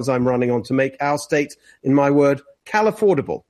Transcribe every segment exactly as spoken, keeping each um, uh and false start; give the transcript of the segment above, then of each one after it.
I'm running on to make our state, in my word, Cal-affordable.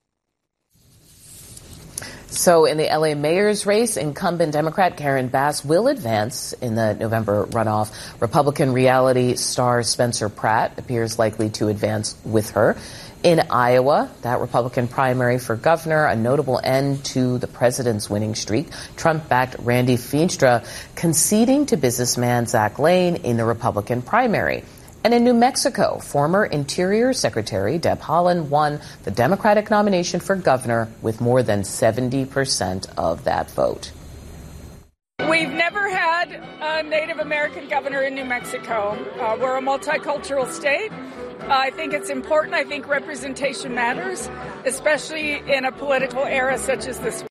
So in the L A mayor's race, incumbent Democrat Karen Bass will advance in the November runoff. Republican reality star Spencer Pratt appears likely to advance with her. In Iowa, that Republican primary for governor, a notable end to the president's winning streak. Trump-backed Randy Feenstra conceding to businessman Zach Lane in the Republican primary. And in New Mexico, former Interior Secretary Deb Haaland won the Democratic nomination for governor with more than seventy percent of that vote. We've never had a Native American governor in New Mexico. Uh, we're a multicultural state. Uh, I think it's important. I think representation matters, especially in a political era such as this one.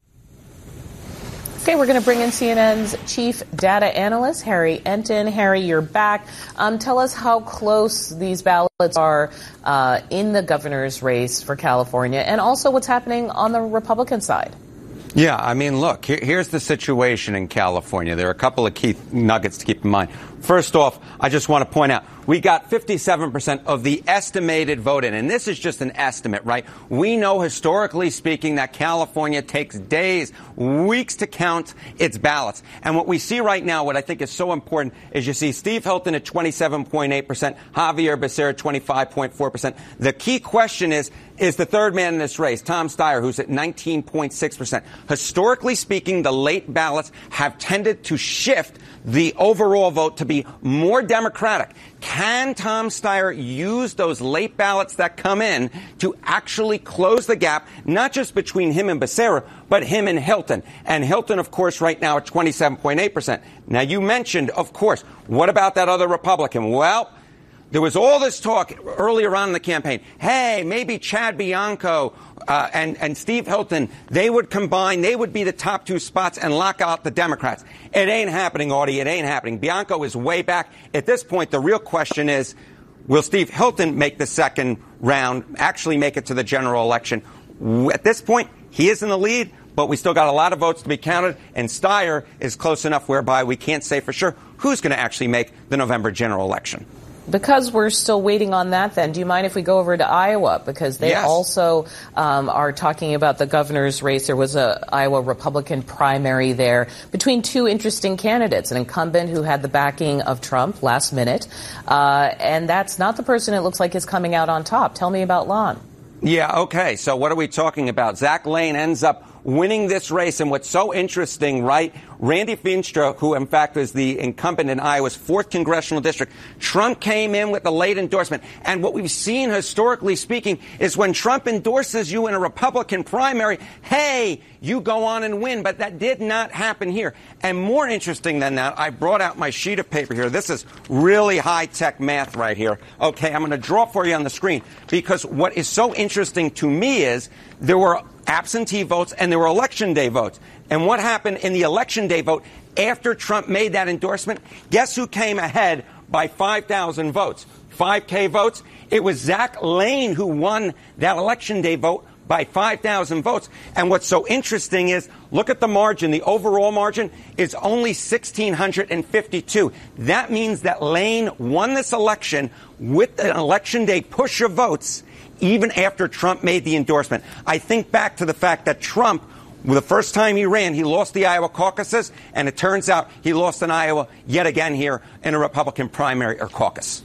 Okay, we're going to bring in C N N's chief data analyst, Harry Enten. Harry, you're back. Um, tell us how close these ballots are uh, in the governor's race for California, and also what's happening on the Republican side. Yeah, I mean, look, here, here's the situation in California. There are a couple of key nuggets to keep in mind. First off, I just want to point out, we got fifty-seven percent of the estimated vote in, and this is just an estimate, right? We know, historically speaking, that California takes days, weeks to count its ballots. And what we see right now, what I think is so important, is you see Steve Hilton at twenty-seven point eight percent, Javier Becerra at twenty-five point four percent. The key question is, is the third man in this race, Tom Steyer, who's at nineteen point six percent. Historically speaking, the late ballots have tended to shift the overall vote to be more Democratic. Can Tom Steyer use those late ballots that come in to actually close the gap, not just between him and Becerra, but him and Hilton? And Hilton, of course, right now at twenty-seven point eight percent. Now, you mentioned, of course, what about that other Republican? Well, there was all this talk earlier on in the campaign. Hey, maybe Chad Bianco uh, and, and Steve Hilton, they would combine, they would be the top two spots and lock out the Democrats. It ain't happening, Audie. It ain't happening. Bianco is way back. At this point, the real question is, will Steve Hilton make the second round, actually make it to the general election? At this point, he is in the lead, but we still got a lot of votes to be counted, and Steyer is close enough whereby we can't say for sure who's going to actually make the November general election. Because we're still waiting on that, then, do you mind if we go over to Iowa? Because they yes. also um, are talking about the governor's race. There was a Iowa Republican primary there between two interesting candidates, an incumbent who had the backing of Trump last minute, uh, and that's not the person it looks like is coming out on top. Tell me about Lon. Yeah, okay. So what are we talking about? Zach Lane ends up winning this race. And what's so interesting, right, Randy Feenstra, who in fact is the incumbent in Iowa's fourth congressional district, Trump came in with a late endorsement. And what we've seen, historically speaking, is when Trump endorses you in a Republican primary, hey, you go on and win. But that did not happen here. And more interesting than that, I brought out my sheet of paper here. This is really high-tech math right here. Okay, I'm going to draw for you on the screen, because what is so interesting to me is there were absentee votes and there were election day votes. And what happened in the election day vote after Trump made that endorsement? Guess who came ahead by five thousand votes? five K votes. It was Zach Lane who won that election day vote by five thousand votes. And what's so interesting is, look at the margin. The overall margin is only one thousand six hundred fifty-two. That means that Lane won this election with an election day push of votes, even after Trump made the endorsement. I think back to the fact that Trump, the first time he ran, he lost the Iowa caucuses, and it turns out he lost in Iowa yet again here in a Republican primary or caucus.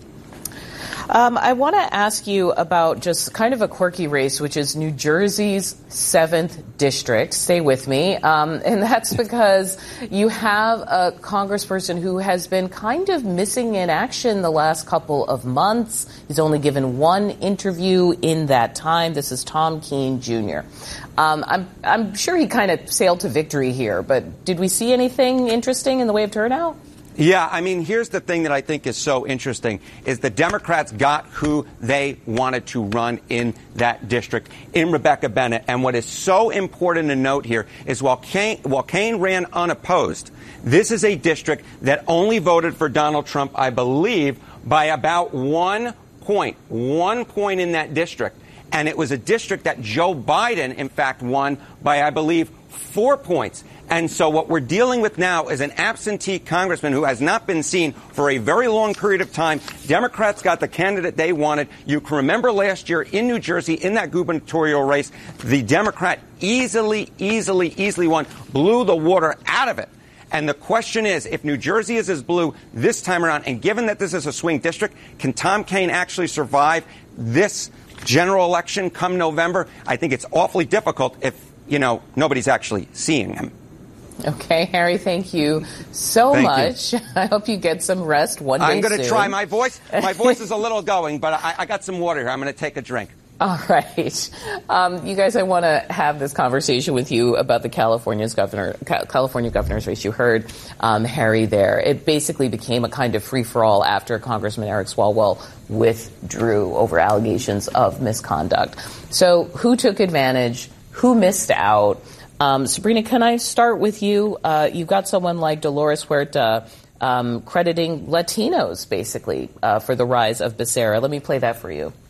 Um, I want to ask you about just kind of a quirky race, which is New Jersey's seventh district. Stay with me. Um, and that's because you have a congressperson who has been kind of missing in action the last couple of months. He's only given one interview in that time. This is Tom Keene Junior Um, I'm, I'm sure he kind of sailed to victory here, but did we see anything interesting in the way of turnout? Yeah, I mean, here's the thing that I think is so interesting, is the Democrats got who they wanted to run in that district, in Rebecca Bennett. And what is so important to note here is while Kaine, while Kaine ran unopposed, this is a district that only voted for Donald Trump, I believe, by about one point, one point in that district. And it was a district that Joe Biden, in fact, won by, I believe, four points. And so what we're dealing with now is an absentee congressman who has not been seen for a very long period of time. Democrats got the candidate they wanted. You can remember last year in New Jersey, in that gubernatorial race, the Democrat easily, easily, easily won, blew the water out of it. And the question is, if New Jersey is as blue this time around, and given that this is a swing district, can Tom Kean actually survive this general election come November? I think it's awfully difficult if, you know, nobody's actually seeing him. Okay, Harry, thank you so thank much. You. I hope you get some rest one day I'm going to try my voice. My voice is a little going, but I, I got some water here. I'm going to take a drink. All right. Um, you guys, I want to have this conversation with you about the California's governor, California governor's race. You heard um, Harry there. It basically became a kind of free-for-all after Congressman Eric Swalwell withdrew over allegations of misconduct. So who took advantage? Who missed out? Um, Sabrina, can I start with you? Uh, you've got someone like Dolores Huerta um, crediting Latinos, basically, uh, for the rise of Becerra. Let me play that for you.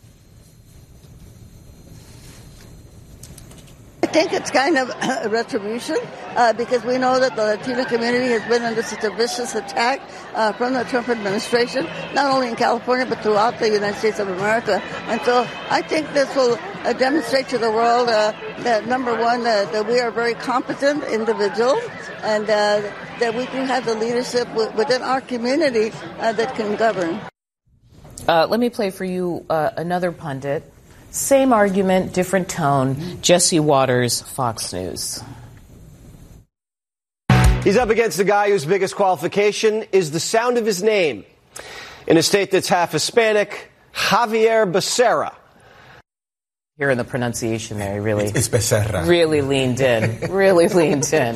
I think it's kind of a retribution uh, because we know that the Latino community has been under such a vicious attack uh, from the Trump administration, not only in California but throughout the United States of America. And so I think this will uh, demonstrate to the world uh, that, number one, uh, that we are very competent individuals and uh, that we can have the leadership w- within our community uh, that can govern. Uh, let me play for you uh, another pundit. Same argument, different tone. Jesse Waters, Fox News. He's up against the guy whose biggest qualification is the sound of his name. In a state that's half Hispanic, Javier Becerra. Hearing the pronunciation there, he really, it's Becerra. really leaned in. Really leaned in.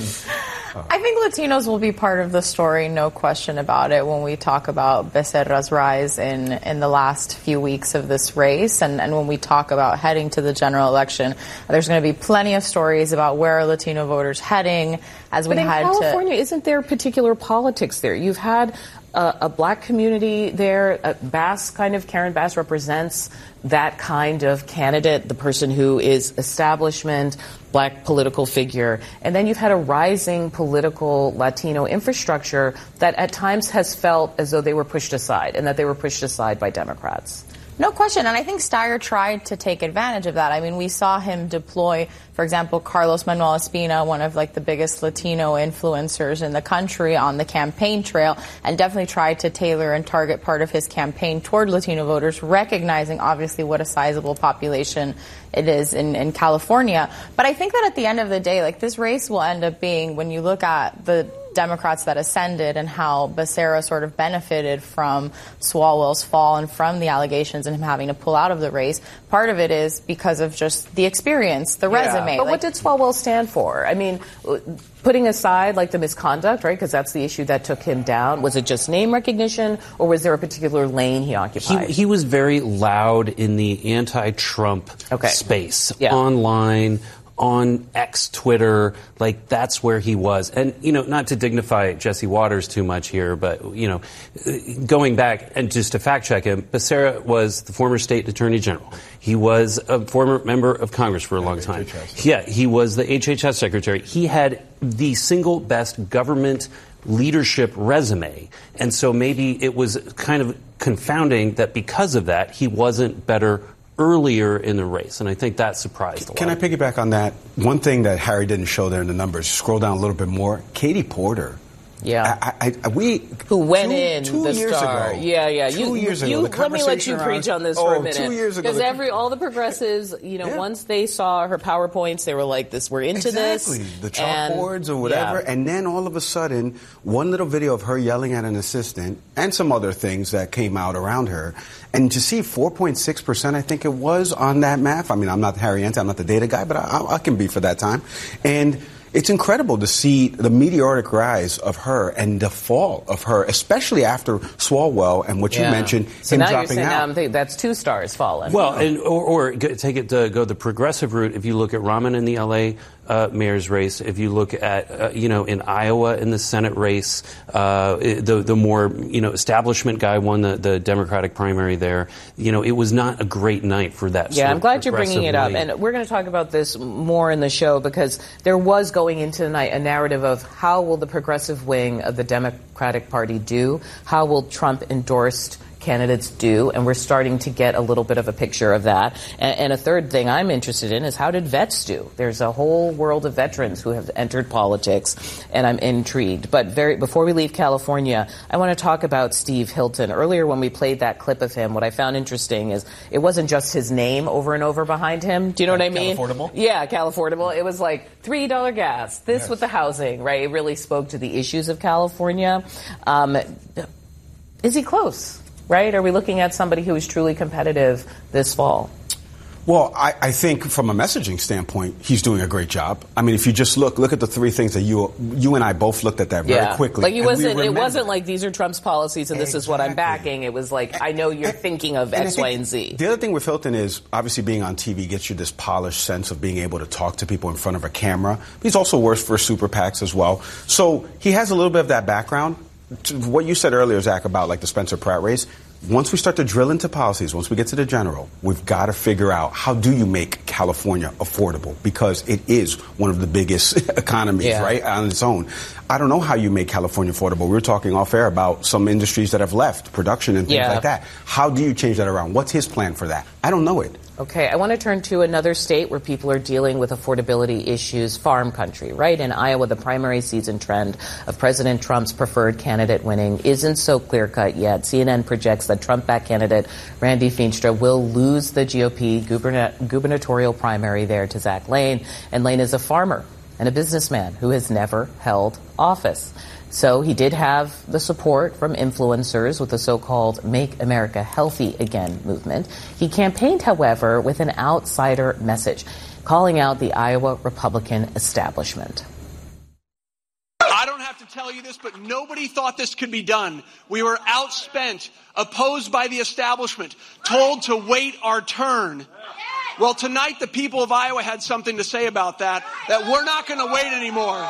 I think Latinos will be part of the story, no question about it, when we talk about Becerra's rise in, in the last few weeks of this race. And, and when we talk about heading to the general election, there's going to be plenty of stories about where are Latino voters heading as we but in head California, to... isn't there particular politics there? You've had a, a black community there. Uh, Bass, kind of, Karen Bass represents that kind of candidate, the person who is establishment, black political figure. And then you've had a rising political Latino infrastructure that at times has felt as though they were pushed aside and that they were pushed aside by Democrats. No question. And I think Steyer tried to take advantage of that. I mean, we saw him deploy, for example, Carlos Manuel Espina, one of like the biggest Latino influencers in the country, on the campaign trail, and definitely tried to tailor and target part of his campaign toward Latino voters, recognizing obviously what a sizable population it is in, in California. But I think that at the end of the day, like, this race will end up being, when you look at the Democrats that ascended and how Becerra sort of benefited from Swalwell's fall and from the allegations and him having to pull out of the race, part of it is because of just the experience, the yeah. resume. But like, what did Swalwell stand for? I mean, putting aside, like, the misconduct, right, because that's the issue that took him down, was it just name recognition, or was there a particular lane he occupied? He, he was very loud in the anti-Trump okay. space, yeah. online, on X, Twitter, like, that's where he was. And, you know, not to dignify Jesse Waters too much here, but, you know, going back and just to fact check him, Becerra was the former state attorney general. He was a former member of Congress for a long time. Yeah, he was the H H S secretary. He had the single best government leadership resume. And so maybe it was kind of confounding that because of that, he wasn't better earlier in the race, and I think that surprised a lot. Can I piggyback on that? One thing that Harry didn't show there in the numbers, scroll down a little bit more, Katie Porter. Yeah. I, I, we, Who went two, in two the years star. Ago, Yeah, yeah. Two you, years you, ago. The let me let you around, preach on this oh, for a minute. Two years ago. Because every, all the progressives, you know, yeah. once they saw her PowerPoints, they were like, this, we're into exactly. this. The chalkboards or whatever. Yeah. And then all of a sudden, one little video of her yelling at an assistant and some other things that came out around her. And to see four point six percent, I think it was, on that math. I mean, I'm not Harry Ente, I'm not the data guy, but I, I can be for that time. And it's incredible to see the meteoric rise of her and the fall of her, especially after Swalwell and what yeah. you mentioned, so him now dropping you're saying, out. Um, that's two stars fallen. Well, and, or, or take it to go the progressive route. If you look at Raman in the L A uh, mayor's race. If you look at, uh, you know, in Iowa in the Senate race, uh, the the more, you know, establishment guy won the, the Democratic primary there. You know, it was not a great night for that. Yeah, sort I'm glad of you're bringing it up. progressive And we're going to talk about this more in the show because there was going into the night a narrative of how will the progressive wing of the Democratic Party do? How will Trump-endorsed candidates do, and we're starting to get a little bit of a picture of that. And, and a third thing I'm interested in is how did vets do? There's a whole world of veterans who have entered politics, and I'm intrigued. But very before we leave California, I want to talk about Steve Hilton. Earlier when we played that clip of him, what I found interesting is it wasn't just his name over and over behind him. Do you know what I mean? Californiable? Yeah, Californiable. It was like three dollar gas, this yes. with the housing, right? It really spoke to the issues of California. Um, is he close? Right? Are we looking at somebody who is truly competitive this fall? Well, I, I think from a messaging standpoint, he's doing a great job. I mean, if you just look, look at the three things that you you and I both looked at that very yeah. quickly. Like it wasn't, it wasn't like these are Trump's policies and this exactly. is what I'm backing. It was like, I know you're and, thinking of X, Y, and Z. The other thing with Hilton is obviously being on T V gets you this polished sense of being able to talk to people in front of a camera. He's also worked for super PACs as well. So he has a little bit of that background. To what you said earlier, Zach, about like the Spencer Pratt race. Once we start to drill into policies, once we get to the general, we've got to figure out how do you make California affordable, because it is one of the biggest economies, yeah. right, on its own. I don't know how you make California affordable. We were talking off air about some industries that have left, production and things yeah. like that. How do you change that around? What's his plan for that? I don't know it. Okay, I want to turn to another state where people are dealing with affordability issues, farm country, right? In Iowa, the primary season trend of President Trump's preferred candidate winning isn't so clear-cut yet. C N N projects that Trump-backed candidate Randy Feenstra will lose the G O P guberna- gubernatorial primary there to Zach Lane. And Lane is a farmer and a businessman who has never held office. So he did have the support from influencers with the so-called Make America Healthy Again movement. He campaigned, however, with an outsider message, calling out the Iowa Republican establishment. I don't have to tell you this, but nobody thought this could be done. We were outspent, opposed by the establishment, told to wait our turn. Well, tonight the people of Iowa had something to say about that, that we're not going to wait anymore.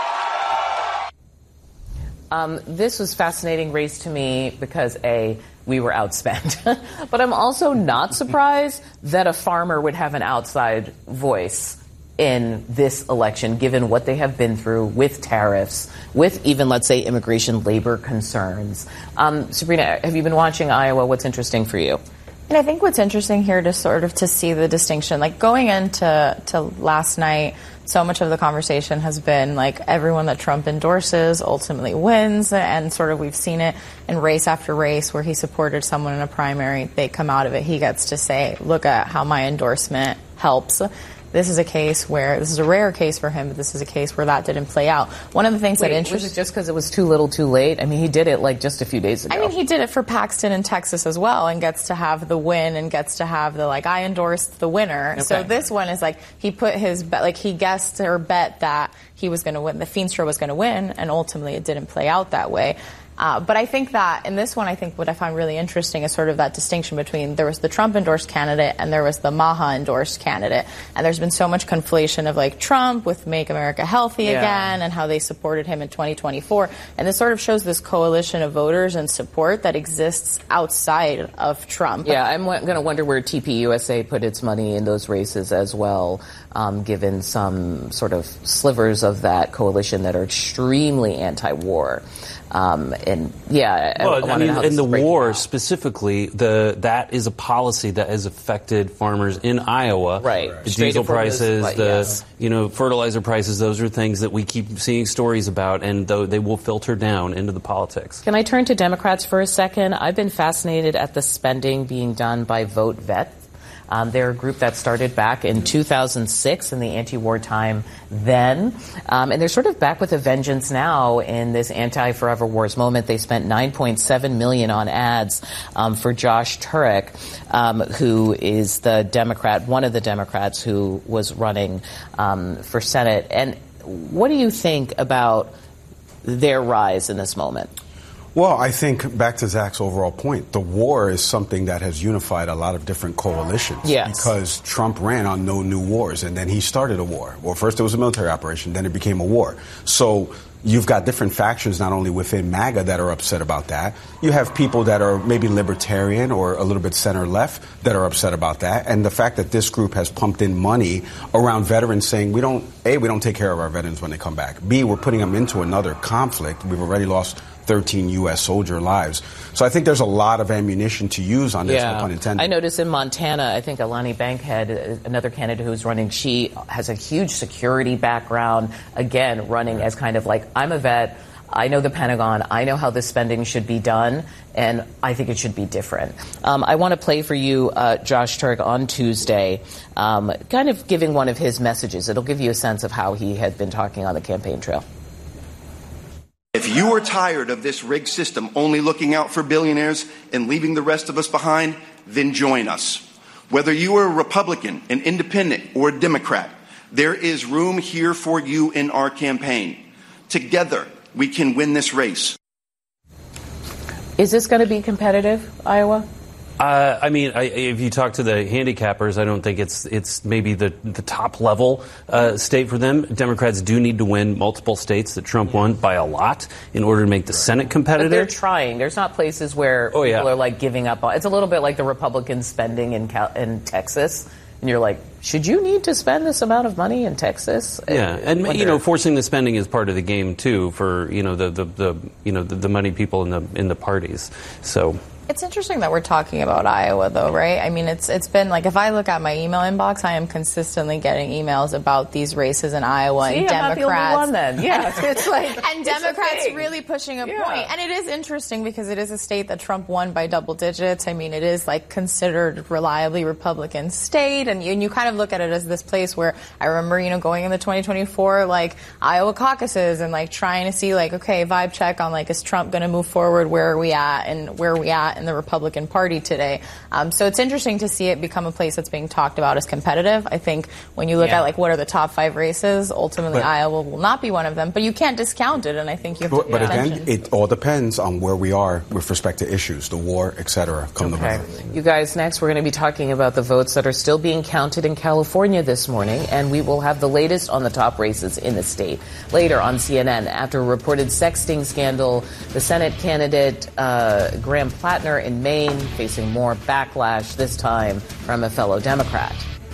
Um, this was fascinating race to me because, A, we were outspent. But I'm also not surprised that a farmer would have an outside voice in this election, given what they have been through with tariffs, with even, let's say, immigration labor concerns. Um, Sabrina, have you been watching Iowa? What's interesting for you? And I think what's interesting here to sort of to see the distinction, like going into to last night, so much of the conversation has been like everyone that Trump endorses ultimately wins, and sort of we've seen it in race after race where he supported someone in a primary, they come out of it, he gets to say, look at how my endorsement helps. This is a case where, this is a rare case for him, but this is a case where that didn't play out. One of the things Wait, that interests... was it just because it was too little too late? I mean, he did it like just a few days ago. I mean, he did it for Paxton in Texas as well and gets to have the win and gets to have the, like, I endorsed the winner. Okay. So this one is like, he put his, bet, like, he guessed or bet that he was going to win, the Feenstra was going to win, and ultimately it didn't play out that way. Uh, but I think that in this one, I think what I find really interesting is sort of that distinction between there was the Trump-endorsed candidate and there was the Maha-endorsed candidate. And there's been so much conflation of, like, Trump with Make America Healthy yeah. again and how they supported him in twenty twenty-four. And this sort of shows this coalition of voters and support that exists outside of Trump. Yeah, I'm w- going to wonder where T P U S A put its money in those races as well, um, given some sort of slivers of that coalition that are extremely anti-war. Um, and yeah, well, I, I mean, in the war specifically, the that is a policy that has affected farmers in Iowa. Right, the diesel prices, right, the yes. you know fertilizer prices. Those are things that we keep seeing stories about, and though they will filter down into the politics. Can I turn to Democrats for a second? I've been fascinated at the spending being done by Vote Vet. Um, they're a group that started back in two thousand six in the anti-war time then. Um, and they're sort of back with a vengeance now in this anti-forever wars moment. They spent nine point seven million dollars on ads um, for Josh Turek, um, who is the Democrat, one of the Democrats who was running um, for Senate. And what do you think about their rise in this moment? Well, I think back to Zach's overall point, the war is something that has unified a lot of different coalitions. Yes. Because Trump ran on no new wars, and then he started a war. Well, first it was a military operation, then it became a war. So you've got different factions not only within MAGA that are upset about that. You have people that are maybe libertarian or a little bit center-left that are upset about that. And the fact that this group has pumped in money around veterans saying, we don't, A, we don't take care of our veterans when they come back. B, we're putting them into another conflict. We've already lost thirteen U S soldier lives. So I think there's a lot of ammunition to use on this, yeah. no pun intended. I noticed in Montana, I think Alani Bankhead, another candidate who's running, she has a huge security background, again, running as kind of like, I'm a vet, I know the Pentagon, I know how this spending should be done, and I think it should be different. Um, I want to play for you uh, Josh Turk on Tuesday, um, kind of giving one of his messages. It'll give you a sense of how he had been talking on the campaign trail. If you are tired of this rigged system only looking out for billionaires and leaving the rest of us behind, then join us. Whether you are a Republican, an independent, or a Democrat, there is room here for you in our campaign. Together, we can win this race. Is this going to be competitive, Iowa? Uh, I mean, I, if you talk to the handicappers, I don't think it's it's maybe the, the top level uh, state for them. Democrats do need to win multiple states that Trump won by a lot in order to make the Senate competitive. But they're trying. There's not places where oh, yeah. people are like giving up on. It's a little bit like the Republican spending in Cal- in Texas. And you're like, should you need to spend this amount of money in Texas? Yeah, and you know, forcing the spending is part of the game too for you know the the, the you know the, the money people in the in the parties. So. It's interesting that we're talking about Iowa, though, right? I mean, it's it's been like if I look at my email inbox, I am consistently getting emails about these races in Iowa See, and I'm Democrats. not the only one, then. Yeah, it's like and it's Democrats really pushing a yeah. point. And it is interesting because it is a state that Trump won by double digits. I mean, it is like considered reliably Republican state, and you, and you kind of look at it as this place where I remember, you know, going in the twenty twenty-four like Iowa caucuses and like trying to see like, okay, vibe check on like is Trump going to move forward? Where are we at? And where are we at in the Republican Party today? Um, so it's interesting to see it become a place that's being talked about as competitive. I think when you look yeah. at like what are the top five races, ultimately but, Iowa will not be one of them. But you can't discount it, and I think you have to pay But attention. again, it all depends on where we are with respect to issues, the war, et cetera. Come okay. November. You guys, next we're going to be talking about the votes that are still being counted in California this morning, and we will have the latest on the top races in the state later on C N N. After a reported sexting scandal, the Senate candidate uh, Graham Plattner in Maine facing more backlash, this time from a fellow Democrat.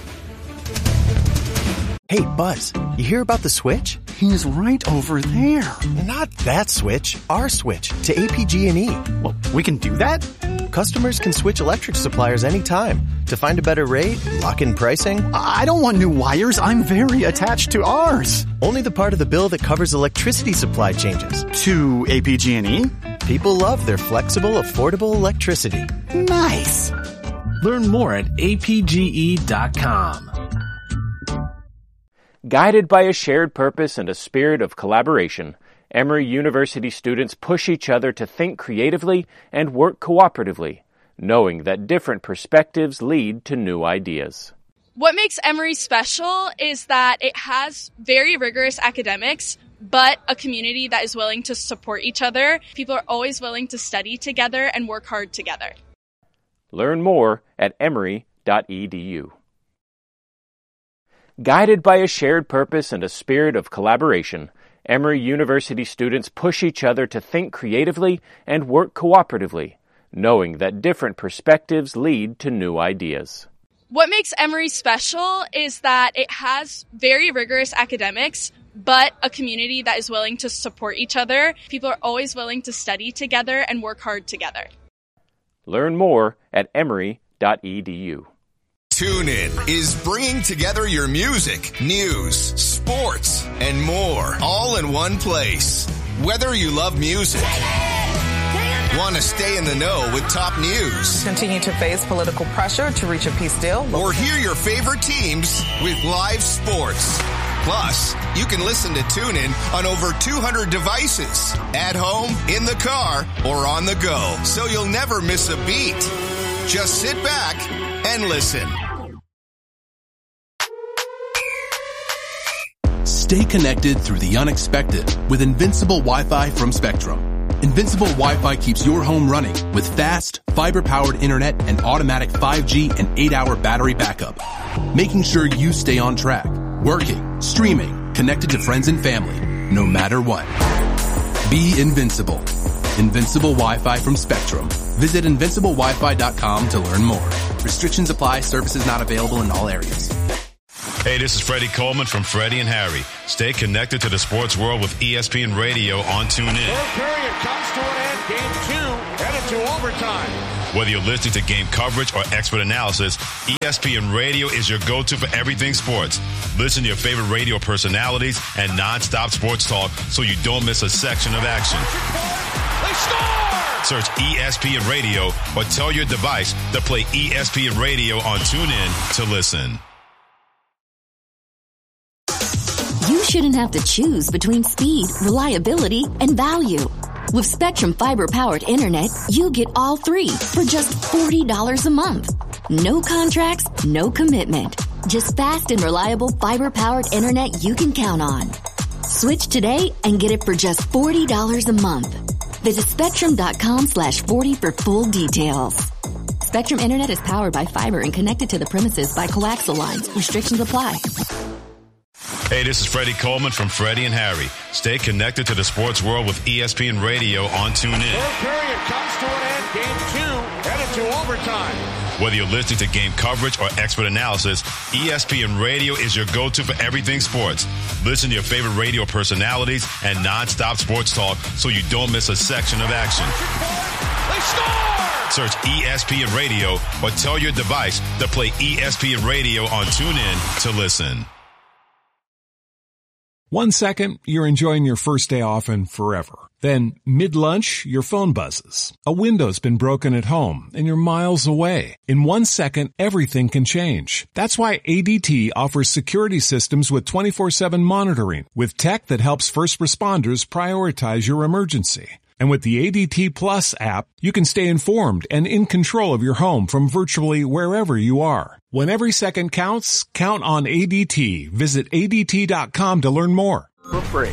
Hey, Buzz, you hear about the switch? He's right over there. Not that switch, our switch to A P G and E. Well, we can do that? Customers can switch electric suppliers anytime to find a better rate, lock in pricing. I don't want new wires. I'm very attached to ours. Only the part of the bill that covers electricity supply changes. To A P G and E? People love their flexible, affordable electricity. Nice. Learn more at A P G E dot com. Guided by a shared purpose and a spirit of collaboration, Emory University students push each other to think creatively and work cooperatively, knowing that different perspectives lead to new ideas. What makes Emory special is that it has very rigorous academics, but a community that is willing to support each other. People are always willing to study together and work hard together. Learn more at emory dot e d u. Guided by a shared purpose and a spirit of collaboration, Emory University students push each other to think creatively and work cooperatively, knowing that different perspectives lead to new ideas. What makes Emory special is that it has very rigorous academics, but a community that is willing to support each other. People are always willing to study together and work hard together. Learn more at emory dot e d u. TuneIn is bringing together your music, news, sports, and more, all in one place. Whether you love music, want to stay in the know with top news, continue to face political pressure to reach a peace deal, or hear your favorite teams with live sports. Plus, you can listen to TuneIn on over two hundred devices, at home, in the car, or on the go, so you'll never miss a beat. Just sit back and listen. Stay connected through the unexpected with Invincible Wi-Fi from Spectrum. Invincible Wi-Fi keeps your home running with fast, fiber-powered internet and automatic five G and eight hour battery backup, making sure you stay on track, working, streaming, connected to friends and family, no matter what. Be invincible. Invincible Wi-Fi from Spectrum. Visit invincible wi fi dot com to learn more. Restrictions apply. Services not available in all areas. Hey, this is Freddie Coleman from Freddie and Harry. Stay connected to the sports world with E S P N Radio on TuneIn. Third period comes to an end. Game two headed to overtime. Whether you're listening to game coverage or expert analysis, E S P N Radio is your go-to for everything sports. Listen to your favorite radio personalities and non-stop sports talk so you don't miss a section of action. They score! Search E S P N Radio or tell your device to play E S P N Radio on TuneIn to listen. You shouldn't have to choose between speed, reliability, and value. With Spectrum Fiber-powered internet, you get all three for just forty dollars a month. No contracts, no commitment. Just fast and reliable fiber-powered internet you can count on. Switch today and get it for just forty dollars a month. Visit spectrum.com slash 40 for full details. Spectrum Internet is powered by fiber and connected to the premises by coaxial lines. Restrictions apply. Hey, this is Freddie Coleman from Freddie and Harry. Stay connected to the sports world with E S P N Radio on TuneIn. Third period comes to an end. Game two headed to overtime. Whether you're listening to game coverage or expert analysis, E S P N Radio is your go-to for everything sports. Listen to your favorite radio personalities and non-stop sports talk so you don't miss a section of action. They score! Search E S P N Radio or tell your device to play E S P N Radio on TuneIn to listen. One second, you're enjoying your first day off and forever. Then, mid-lunch, your phone buzzes. A window's been broken at home, and you're miles away. In one second, everything can change. That's why A D T offers security systems with twenty-four seven monitoring, with tech that helps first responders prioritize your emergency. And with the A D T Plus app, you can stay informed and in control of your home from virtually wherever you are. When every second counts, count on A D T. Visit A D T dot com to learn more. For free.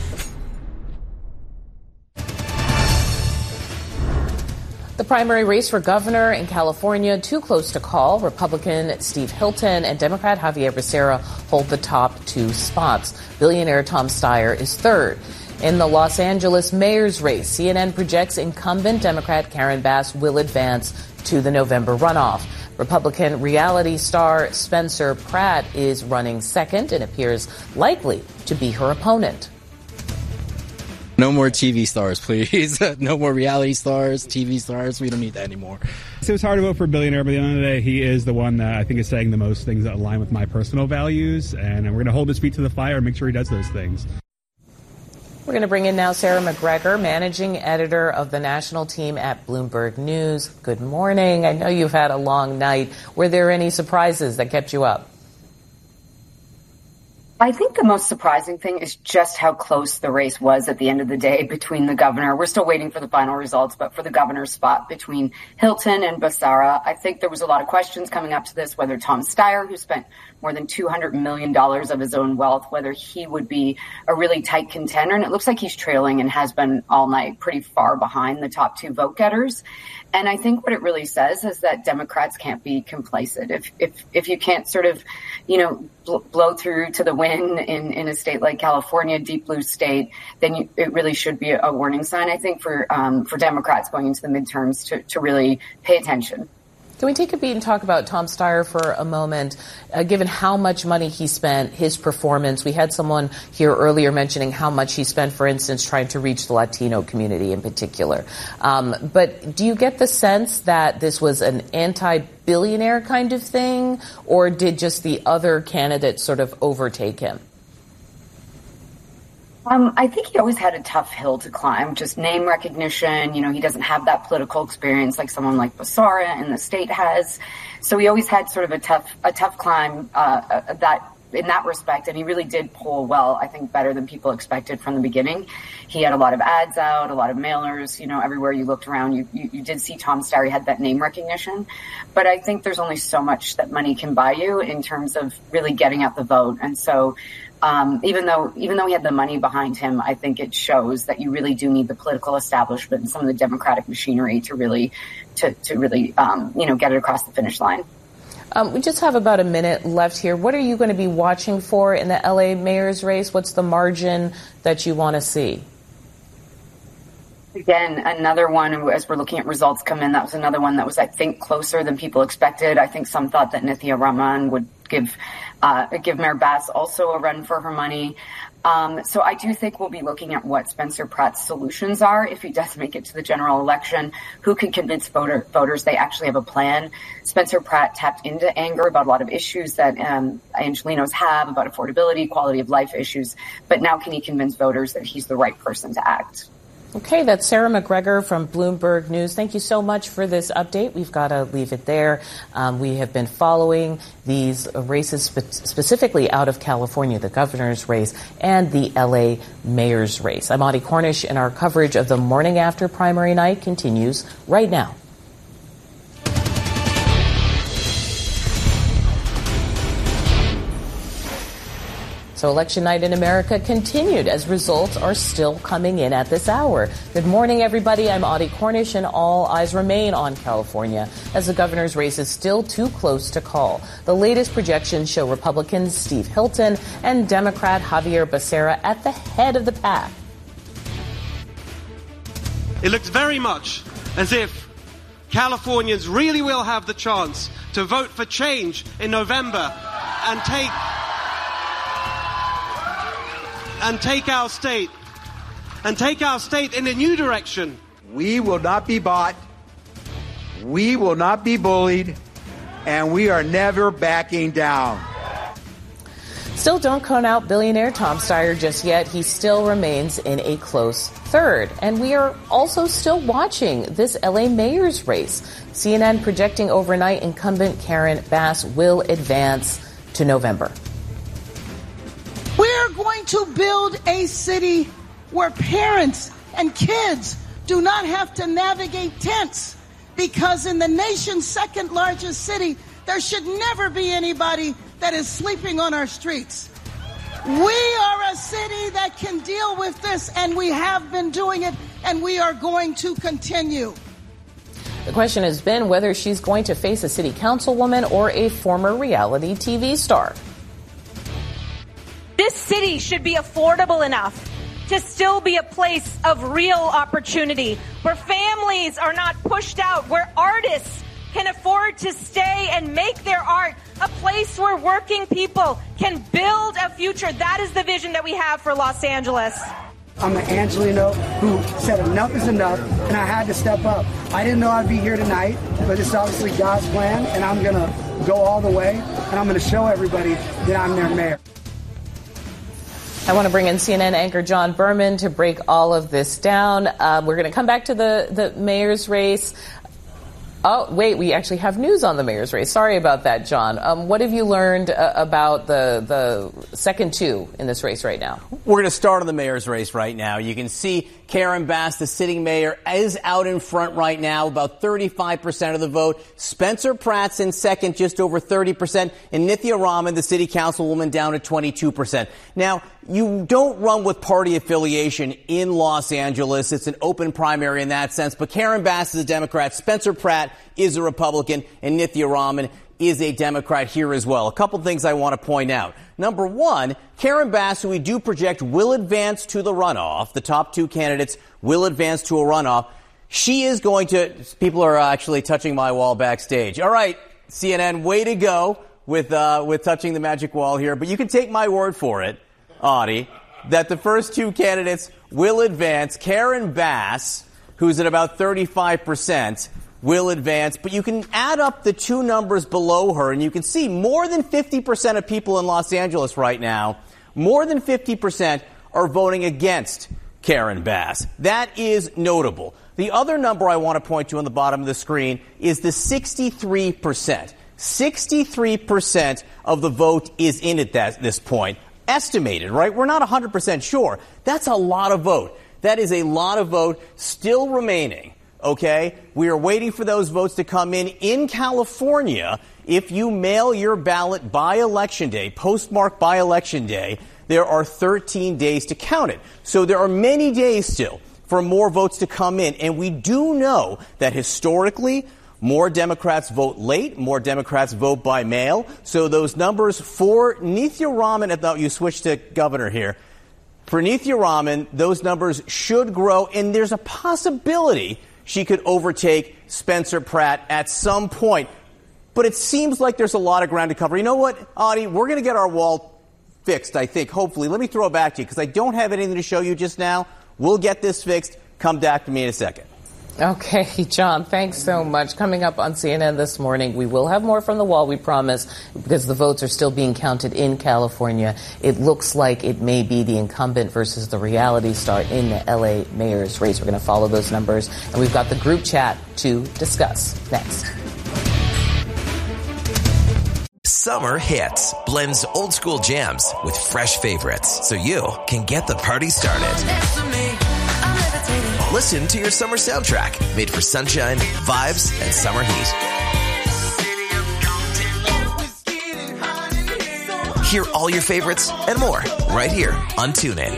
The primary race for governor in California, too close to call. Republican Steve Hilton and Democrat Javier Becerra hold the top two spots. Billionaire Tom Steyer is third. In the Los Angeles mayor's race, C N N projects incumbent Democrat Karen Bass will advance to the November runoff. Republican reality star Spencer Pratt is running second and appears likely to be her opponent. No more T V stars, please. No more reality stars, T V stars. We don't need that anymore. So it's hard to vote for a billionaire, but at the end of the day, he is the one that I think is saying the most things that align with my personal values, and we're going to hold his feet to the fire and make sure he does those things. We're going to bring in now Sarah McGregor, managing editor of the national team at Bloomberg News. Good morning. I know you've had a long night. Were there any surprises that kept you up? I think the most surprising thing is just how close the race was at the end of the day between the governor. We're still waiting for the final results, but for the governor's spot between Hilton and Becerra, I think there was a lot of questions coming up to this, whether Tom Steyer, who spent more than two hundred million dollars of his own wealth, whether he would be a really tight contender. And it looks like he's trailing and has been all night pretty far behind the top two vote getters. And I think what it really says is that Democrats can't be complacent. If if if you can't sort of, you know, bl- blow through to the win in, in a state like California, deep blue state, then you, it really should be a, a warning sign, I think, for um, for Democrats going into the midterms to, to really pay attention. Can we take a beat and talk about Tom Steyer for a moment, uh, given how much money he spent, his performance? We had someone here earlier mentioning how much he spent, for instance, trying to reach the Latino community in particular. Um, but do you get the sense that this was an anti-billionaire kind of thing, or did just the other candidates sort of overtake him? Um, I think he always had a tough hill to climb, just name recognition. You know, he doesn't have that political experience like someone like Becerra in the state has. So he always had sort of a tough, a tough climb, uh, that in that respect, and he really did poll well, I think better than people expected from the beginning. He had a lot of ads out, a lot of mailers, you know, everywhere you looked around, you, you, you did see Tom Steyer had that name recognition. But I think there's only so much that money can buy you in terms of really getting out the vote. And so um, even though even though he had the money behind him, I think it shows that you really do need the political establishment and some of the Democratic machinery to really to, to really, um, you know, get it across the finish line. Um, we just have about a minute left here. What are you going to be watching for in the L A mayor's race? What's the margin that you want to see? Again, another one, as we're looking at results come in, that was another one that was, I think, closer than people expected. I think some thought that Nithya Raman would give uh, give Mayor Bass also a run for her money. Um, so I do think we'll be looking at what Spencer Pratt's solutions are if he does make it to the general election. Who can convince voter, voters they actually have a plan? Spencer Pratt tapped into anger about a lot of issues that um, Angelenos have, about affordability, quality of life issues. But now can he convince voters that he's the right person to act? Okay, that's Sarah McGregor from Bloomberg News. Thank you so much for this update. We've got to leave it there. Um, we have been following these races spe- specifically out of California, the governor's race and the L A mayor's race. I'm Audie Cornish, and our coverage of the morning after primary night continues right now. So election night in America continued as results are still coming in at this hour. Good morning, everybody. I'm Audie Cornish, and all eyes remain on California as the governor's race is still too close to call. The latest projections show Republican Steve Hilton and Democrat Javier Becerra at the head of the pack. It looks very much as if Californians really will have the chance to vote for change in November and take and take our state, and take our state in a new direction. We will not be bought, we will not be bullied, and we are never backing down. Still don't count out billionaire Tom Steyer just yet. He still remains in a close third. And we are also still watching this L A mayor's race. C N N projecting overnight incumbent Karen Bass will advance to November. We're going to build a city where parents and kids do not have to navigate tents, because in the nation's second largest city, there should never be anybody that is sleeping on our streets. We are a city that can deal with this, and we have been doing it, and we are going to continue. The question has been whether she's going to face a city councilwoman or a former reality T V star. This city should be affordable enough to still be a place of real opportunity, where families are not pushed out, where artists can afford to stay and make their art, a place where working people can build a future. That is the vision that we have for Los Angeles. I'm an Angeleno who said enough is enough, and I had to step up. I didn't know I'd be here tonight, but it's obviously God's plan, and I'm going to go all the way, and I'm going to show everybody that I'm their mayor. I want to bring in C N N anchor John Berman to break all of this down. Uh, we're going to come back to the, the mayor's race. Oh, wait, we actually have news on the mayor's race. Sorry about that, John. Um, what have you learned uh, about the the second two in this race right now? We're going to start on the mayor's race right now. You can see Karen Bass, the sitting mayor, is out in front right now, about thirty-five percent of the vote. Spencer Pratt's in second, just over thirty percent. And Nithya Raman, the city councilwoman, down at twenty-two percent. Now, you don't run with party affiliation in Los Angeles. It's an open primary in that sense. But Karen Bass is a Democrat. Spencer Pratt is a Republican. And Nithya Raman is a Democrat here as well. A couple things I want to point out. Number one, Karen Bass, who we do project will advance to the runoff. The top two candidates will advance to a runoff. She is going to, people are actually touching my wall backstage. All right, C N N, way to go with, uh, with touching the magic wall here. But you can take my word for it, Audie, that the first two candidates will advance. Karen Bass, who's at about thirty-five percent, will advance. But you can add up the two numbers below her, and you can see more than fifty percent of people in Los Angeles right now, more than fifty percent are voting against Karen Bass. That is notable. The other number I want to point to on the bottom of the screen is the sixty-three percent. sixty-three percent of the vote is in at that, this point. Estimated, right? We're not one hundred percent sure. That's a lot of vote. That is a lot of vote still remaining, okay? We are waiting for those votes to come in. In California, if you mail your ballot by Election Day, postmarked by Election Day, there are thirteen days to count it. So there are many days still for more votes to come in. And we do know that historically, more Democrats vote late, more Democrats vote by mail. So those numbers for Nithya Raman, I thought you switched to governor here. For Nithya Raman, those numbers should grow, and there's a possibility she could overtake Spencer Pratt at some point. But it seems like there's a lot of ground to cover. You know what, Audie? We're going to get our wall fixed, I think, hopefully. Let me throw it back to you, because I don't have anything to show you just now. We'll get this fixed. Come back to me in a second. Okay, John, thanks so much. Coming up on C N N this morning, we will have more from the wall, we promise, because the votes are still being counted in California. It looks like it may be the incumbent versus the reality star in the L A mayor's race. We're going to follow those numbers, and we've got the group chat to discuss next. Summer Hits blends old school jams with fresh favorites so you can get the party started. Listen to your summer soundtrack made for sunshine, vibes, and summer heat. Hear all your favorites and more right here on TuneIn.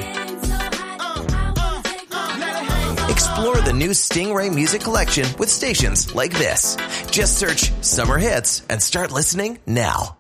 Explore the new Stingray music collection with stations like this. Just search Summer Hits and start listening now.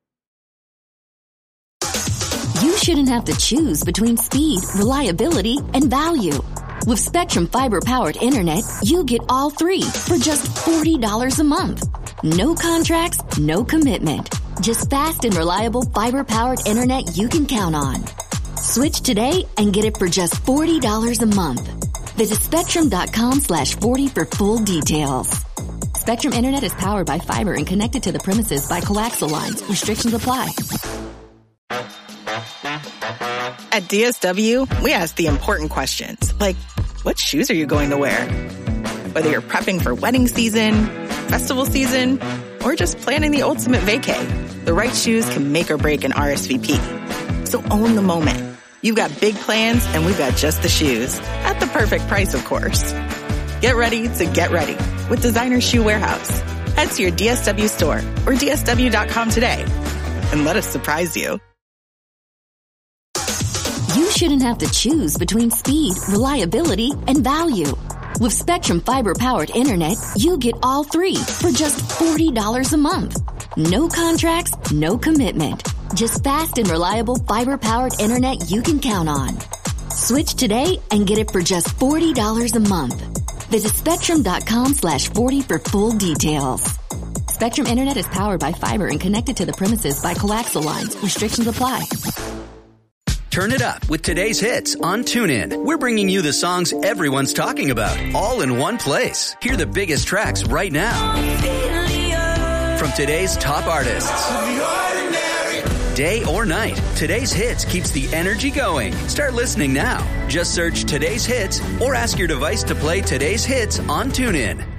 You shouldn't have to choose between speed, reliability, and value. With Spectrum Fiber-powered internet, you get all three for just forty dollars a month. No contracts, no commitment. Just fast and reliable fiber-powered internet you can count on. Switch today and get it for just forty dollars a month. Visit Spectrum.com slash 40 for full details. Spectrum Internet is powered by fiber and connected to the premises by coaxial lines. Restrictions apply. At D S W, we ask the important questions, like, what shoes are you going to wear? Whether you're prepping for wedding season, festival season, or just planning the ultimate vacay, the right shoes can make or break an R S V P. So own the moment. You've got big plans, and we've got just the shoes. At the perfect price, of course. Get ready to get ready with Designer Shoe Warehouse. Head to your D S W store or D S W dot com today and let us surprise you. You shouldn't have to choose between speed, reliability, and value. With Spectrum Fiber-powered internet, you get all three for just forty dollars a month. No contracts, no commitment. Just fast and reliable fiber-powered internet you can count on. Switch today and get it for just forty dollars a month. Visit Spectrum.com slash 40 for full details. Spectrum Internet is powered by fiber and connected to the premises by coaxial lines. Restrictions apply. Turn it up with today's hits on TuneIn. We're bringing you the songs everyone's talking about, all in one place. Hear the biggest tracks right now. From today's top artists. Day or night, today's hits keeps the energy going. Start listening now. Just search today's hits or ask your device to play today's hits on TuneIn.